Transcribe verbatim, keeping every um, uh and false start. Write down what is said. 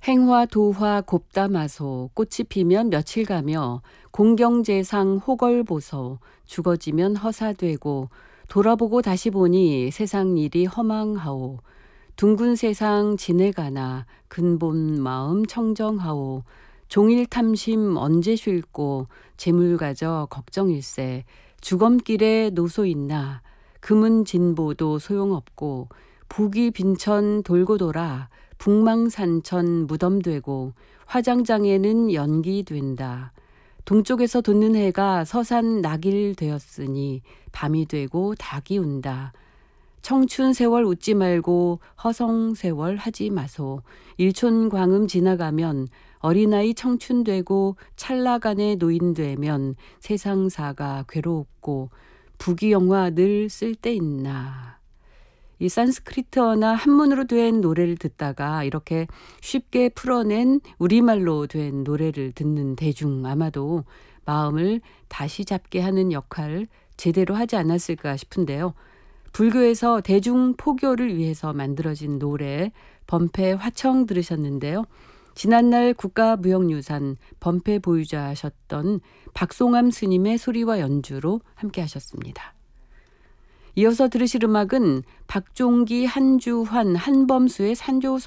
행화 도화 곱다마소 꽃이 피면 며칠 가며 공경제상 호걸보소 죽어지면 허사되고 돌아보고 다시 보니 세상 일이 허망하오. 둥근 세상 지내가나 근본 마음 청정하오. 종일 탐심 언제 쉴고 재물 가져 걱정일세. 주검길에 노소 있나 금은 진보도 소용없고 북이 빈천 돌고 돌아 북망산천 무덤되고 화장장에는 연기된다. 동쪽에서 돋는 해가 서산 낙일 되었으니 밤이 되고 닭이 운다. 청춘 세월 웃지 말고 허성 세월 하지 마소. 일촌 광음 지나가면 어린아이 청춘 되고 찰나간에 노인 되면 세상사가 괴롭고 부귀영화 늘 쓸데있나. 이 산스크리트어나 한문으로 된 노래를 듣다가 이렇게 쉽게 풀어낸 우리말로 된 노래를 듣는 대중 아마도 마음을 다시 잡게 하는 역할 제대로 하지 않았을까 싶은데요. 불교에서 대중 포교를 위해서 만들어진 노래 범패 화청 들으셨는데요. 지난날 국가무형유산 범패 보유자셨던 박송암 스님의 소리와 연주로 함께 하셨습니다. 이어서 들으실 음악은 박종기, 한주환, 한범수의 산조